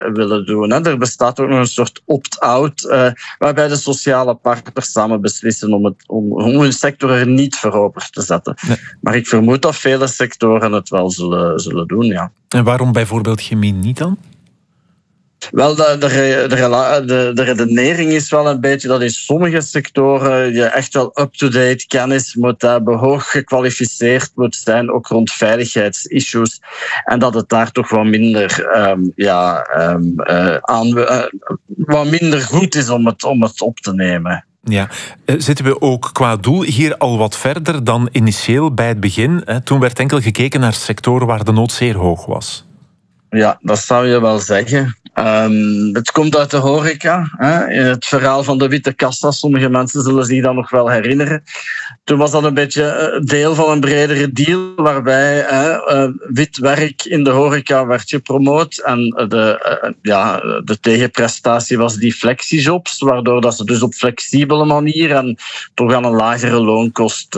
willen doen. Er bestaat ook nog een soort opt-out, waarbij de sociale partners samen beslissen om hun sector er niet voor open te zetten. Nee. Maar ik vermoed dat vele sectoren het wel zullen doen, ja. En waarom bijvoorbeeld chemie niet dan? Wel, de redenering is wel een beetje dat in sommige sectoren je echt wel up-to-date kennis moet hebben, hoog gekwalificeerd moet zijn, ook rond veiligheidsissues. En dat het daar toch wat minder, wat minder goed is om het op te nemen. Ja, zitten we ook qua doel hier al wat verder dan initieel bij het begin? Toen werd enkel gekeken naar sectoren waar de nood zeer hoog was. Ja, dat zou je wel zeggen. Het komt uit de horeca. Het verhaal van de witte kassa. Sommige mensen zullen zich dat nog wel herinneren. Toen was dat een beetje deel van een bredere deal, waarbij wit werk in de horeca werd gepromoot. En de tegenprestatie was die flexijobs, waardoor dat ze dus op flexibele manier en toch aan een lagere loonkost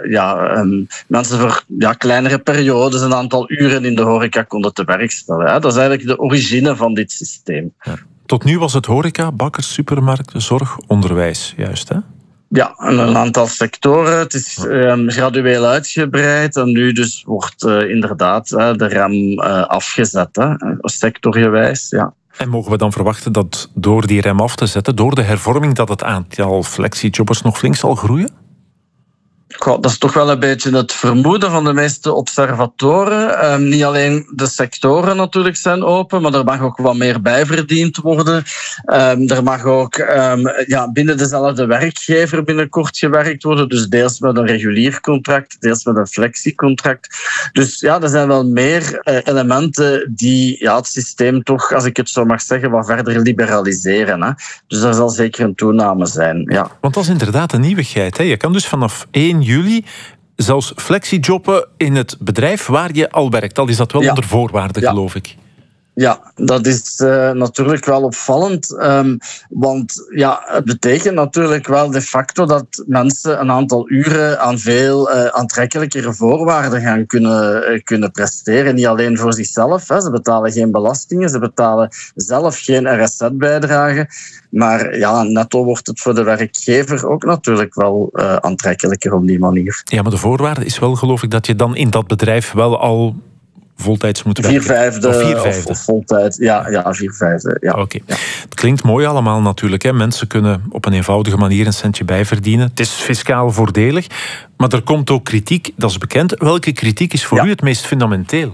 mensen voor kleinere periodes een aantal uren in de horeca konden te werk stellen. Dat is eigenlijk de origine van dit systeem. Ja. Tot nu was het horeca, bakkers, supermarkten, zorg, onderwijs, juist hè? Ja, een aantal sectoren. Het is gradueel uitgebreid en nu dus wordt inderdaad de rem afgezet, sectorgewijs. Ja. En mogen we dan verwachten dat door die rem af te zetten, door de hervorming, dat het aantal flexijobbers nog flink zal groeien? Dat is toch wel een beetje het vermoeden van de meeste observatoren. Niet alleen de sectoren natuurlijk zijn open, maar er mag ook wat meer bijverdiend worden. Er mag ook binnen dezelfde werkgever binnenkort gewerkt worden. Dus deels met een regulier contract, deels met een flexiecontract. Dus ja, er zijn wel meer elementen die het systeem toch, als ik het zo mag zeggen, wat verder liberaliseren. Hè. Dus er zal zeker een toename zijn. Ja. Want dat is inderdaad een nieuwigheid. Hè? Je kan dus vanaf 1 juli zelfs flexijobben in het bedrijf waar je al werkt. Al is dat wel onder voorwaarden, geloof ik. Ja, dat is natuurlijk wel opvallend. Want het betekent natuurlijk wel de facto dat mensen een aantal uren aan veel aantrekkelijkere voorwaarden gaan kunnen presteren. Niet alleen voor zichzelf. Ze betalen geen belastingen, ze betalen zelf geen RSZ-bijdrage. Maar netto wordt het voor de werkgever ook natuurlijk wel aantrekkelijker op die manier. Ja, maar de voorwaarde is wel, geloof ik, dat je dan in dat bedrijf wel al voltijds moet werken. 4/5 of voltijd. Ja, 4/5. Ja. Oké. Ja. Het klinkt mooi allemaal natuurlijk. Hè. Mensen kunnen op een eenvoudige manier een centje bijverdienen. Het is fiscaal voordelig. Maar er komt ook kritiek, dat is bekend. Welke kritiek is voor u het meest fundamenteel?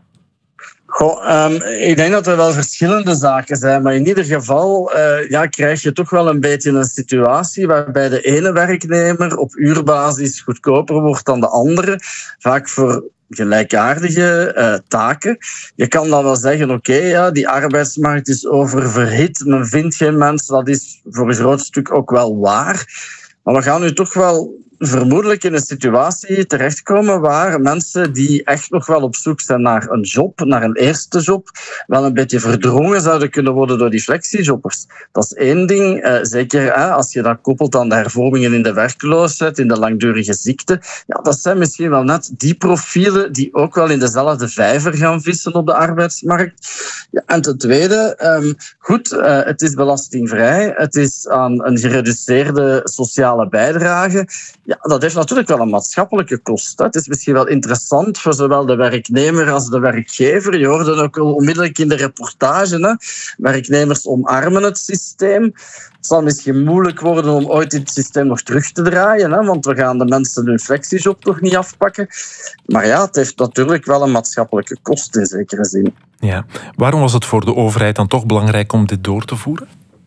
Ik denk dat er wel verschillende zaken zijn, maar in ieder geval krijg je toch wel een beetje een situatie waarbij de ene werknemer op uurbasis goedkoper wordt dan de andere, vaak voor gelijkaardige taken. Je kan dan wel zeggen, die arbeidsmarkt is oververhit, men vindt geen mensen, dat is voor een groot stuk ook wel waar. Maar we gaan nu toch wel vermoedelijk in een situatie terechtkomen waar mensen die echt nog wel op zoek zijn naar een job, naar een eerste job, wel een beetje verdrongen zouden kunnen worden door die flexiejobbers. Dat is één ding, zeker als je dat koppelt aan de hervormingen in de werkloosheid, in de langdurige ziekte. Ja, dat zijn misschien wel net die profielen die ook wel in dezelfde vijver gaan vissen op de arbeidsmarkt. Ja, en ten tweede, het is belastingvrij, het is aan een gereduceerde sociale bijdrage. Ja, dat heeft natuurlijk wel een maatschappelijke kost. Het is misschien wel interessant voor zowel de werknemer als de werkgever. Je hoorde ook al onmiddellijk in de reportage. Werknemers omarmen het systeem. Het zal misschien moeilijk worden om ooit dit systeem nog terug te draaien, want we gaan de mensen hun flexiejob toch niet afpakken. Maar het heeft natuurlijk wel een maatschappelijke kost in zekere zin. Ja. Waarom was het voor de overheid dan toch belangrijk om dit door te voeren?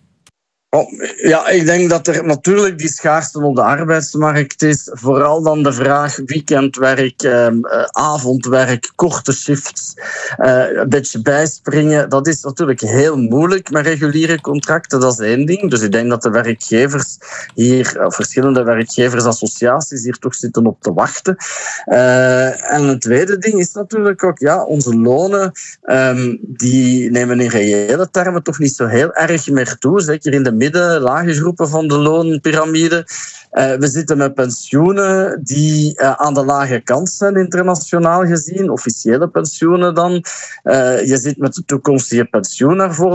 Ik denk dat er natuurlijk die schaarste op de arbeidsmarkt is. Vooral dan de vraag weekendwerk, avondwerk, korte shifts, een beetje bijspringen. Dat is natuurlijk heel moeilijk met reguliere contracten, dat is één ding. Dus ik denk dat de werkgevers hier, verschillende werkgeversassociaties hier toch zitten op te wachten. En een tweede ding is natuurlijk ook, onze lonen, die nemen in reële termen toch niet zo heel erg meer toe. Zeker in de midden, lage groepen van de loonpiramide. We zitten met pensioenen die aan de lage kant zijn, internationaal gezien. Officiële pensioenen dan. Je zit met de toekomstige pensioenhervorming